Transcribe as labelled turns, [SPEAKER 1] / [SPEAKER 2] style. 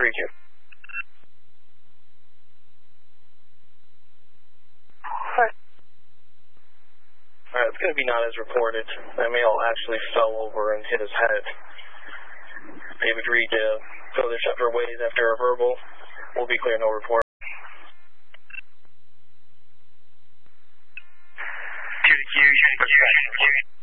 [SPEAKER 1] 3-2. Alright, it's going to be not as reported. That male actually fell over and hit his head. They've agreed to go their separate ways after a verbal. We'll be clear, no report.
[SPEAKER 2] 2-2.